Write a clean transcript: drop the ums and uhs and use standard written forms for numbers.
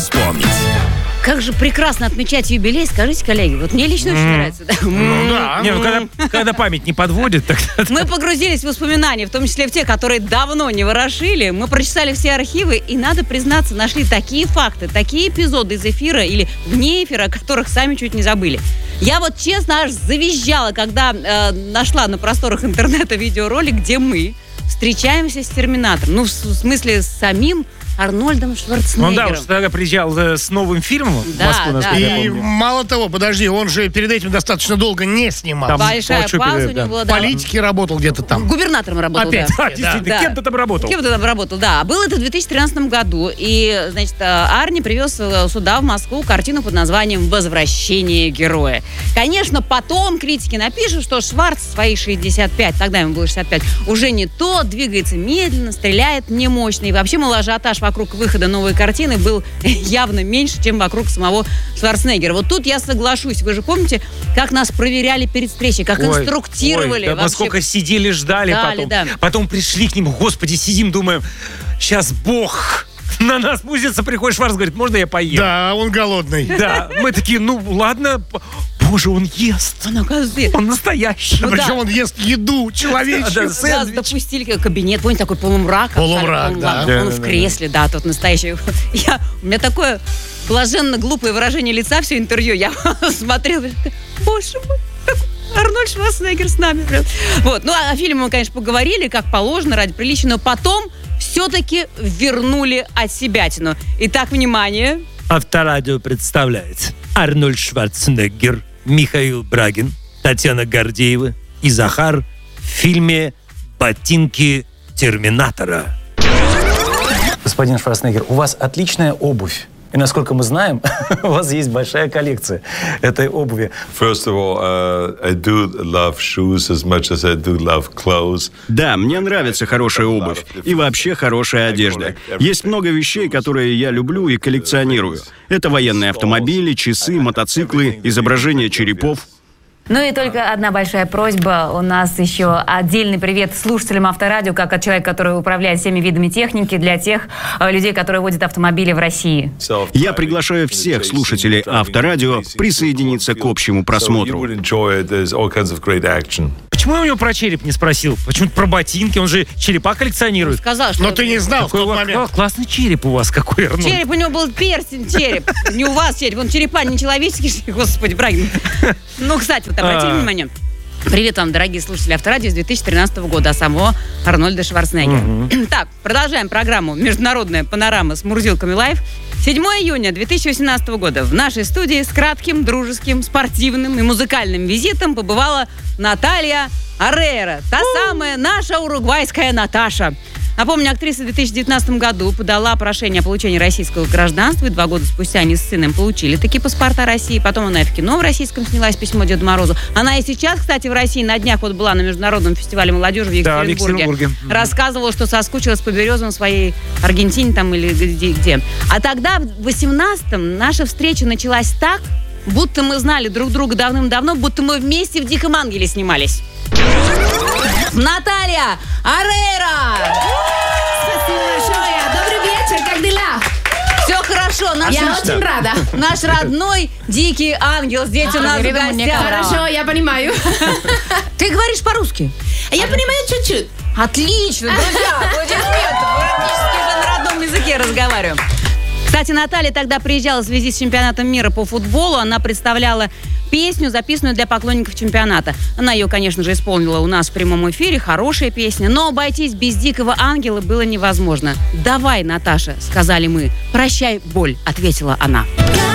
вспомнить. Как же прекрасно отмечать юбилей, скажите, коллеги. Вот мне лично очень нравится. Да? Когда память не подводит, так... Мы погрузились в воспоминания, в том числе в те, которые давно не ворошили. Мы прочесали все архивы и, надо признаться, нашли такие факты, такие эпизоды из эфира или вне эфира, о которых сами чуть не забыли. Я вот честно аж завизжала, когда нашла на просторах интернета видеоролик, где мы встречаемся с Терминатором. Ну, в смысле, с самим Арнольдом Шварценеггером. Он, да, уж тогда приезжал с новым фильмом в Москву, насколько я И помню. мало того, подожди, он же перед этим достаточно долго не снимал. Там Большая Чупина, пауза у да. него была. В Да. политике работал где-то там. Губернатором работал, Опять. да. А, действительно, Да. кем ты там работал? Кем ты там работал, да. Было это в 2013 году. И, значит, Арни привез сюда, в Москву, картину под названием «Возвращение героя». Конечно, потом критики напишут, что Шварц в свои 65, тогда ему было 65, уже не то, двигается медленно, стреляет не мощно. И вообще, мол, ажиотаж вокруг выхода новой картины был явно меньше, чем вокруг самого Шварценеггера. Вот тут я соглашусь. Вы же помните, как нас проверяли перед встречей, как инструктировали. Да, мы вообще. сколько сидели, ждали потом. Да. Потом пришли к нему, господи, сидим, думаем, сейчас Бог на нас спустится, приходит Шварц, говорит, можно я поем? Да, он голодный. Да, мы такие, ну ладно, Боже, он ест. Он, оказывается, Он настоящий. Ну, Причем да. он ест еду человечью. нас допустили допустили кабинет, помните, такой полумрак. Полумрак, абсолютно, да. Он в кресле, да, тот настоящий. У меня такое блаженно глупое выражение лица все интервью. Я смотрела, боже мой, Арнольд Шварценеггер с нами. Вот. Ну, о фильме мы, конечно, поговорили, как положено, ради приличия, но потом все-таки вернули отсебятину. Итак, внимание. Авторадио представляет Арнольд Шварценеггер, Михаил Брагин, Татьяна Гордеева и Захар в фильме «Ботинки Терминатора». Господин Шварценеггер, у вас отличная обувь. И, насколько мы знаем, у вас есть большая коллекция этой обуви. First of all, I do love shoes as much as I do love clothes. Да, мне нравится хорошая обувь и вообще хорошая одежда. Есть много вещей, которые я люблю и коллекционирую. Это военные автомобили, часы, мотоциклы, изображения черепов. Ну и только одна большая просьба. У нас еще отдельный привет слушателям Авторадио, как от человека, который управляет всеми видами техники, для тех людей, которые водят автомобили в России. Я приглашаю всех слушателей Авторадио присоединиться к общему просмотру. Почему я у него про череп не спросил? Почему-то про ботинки, он же черепа коллекционирует. Сказал, что... Но ты не знал в Какой тот у вас момент. классный череп у вас, какой, Арнольд. Череп, у него был перстень, череп. Не у вас череп, он черепа не человеческий, господи, Брагин. Ну, кстати, вот обратили внимание. Привет вам, дорогие слушатели Авторадио с 2013 года, а самого Арнольда Шварценеггера. Так, продолжаем программу «Международная панорама» с Мурзилками Лайв. 7 июня 2018 года в нашей студии с кратким, дружеским, спортивным и музыкальным визитом побывала Наталья Орейро. Та самая наша уругвайская Наташа. Напомню, актриса в 2019 году подала прошение о получении российского гражданства, и 2 года спустя они с сыном получили такие паспорта России. Потом она и в кино в российском снялась, «Письмо Деду Морозу». Она и сейчас, кстати, в России на днях вот была на Международном фестивале молодежи в Екатеринбурге. Рассказывала, что соскучилась по березам в своей Аргентине там или где. А тогда, в 18-м, наша встреча началась так, будто мы знали друг друга давным-давно, будто мы вместе в «Диком ангеле» снимались. Наталья Орейро! Спасибо большое. Добрый вечер, как дела? Все хорошо. Я очень рада. Наш родной Дикий ангел здесь у нас в гостях. Хорошо, я понимаю. Ты говоришь по-русски? Я понимаю чуть-чуть. Отлично, друзья. Практически уже на родном языке разговариваем. Кстати, Наталья тогда приезжала в связи с чемпионатом мира по футболу. Она представляла песню, записанную для поклонников чемпионата. Она ее, конечно же, исполнила у нас в прямом эфире. Хорошая песня. Но обойтись без Дикого ангела было невозможно. «Давай, Наташа», — сказали мы. «Прощай, боль», — ответила она.